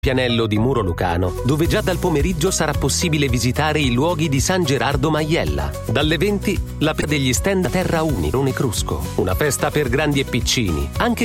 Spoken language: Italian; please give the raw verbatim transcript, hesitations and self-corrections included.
Pianello di Muro Lucano, dove già dal pomeriggio sarà possibile visitare i luoghi di San Gerardo Maiella. Dalle venti, la per degli stand a terra unico Crusco, una festa per grandi e piccini, anche